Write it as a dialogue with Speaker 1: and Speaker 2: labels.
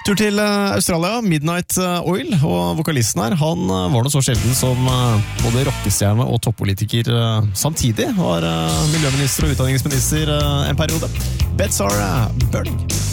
Speaker 1: Tur til Australia, Midnight Oil, og vokalisten her, han var noe så sjelden som både rockestjerne og toppolitiker samtidig, var miljøminister og utdanningsminister en periode. Beds are burning.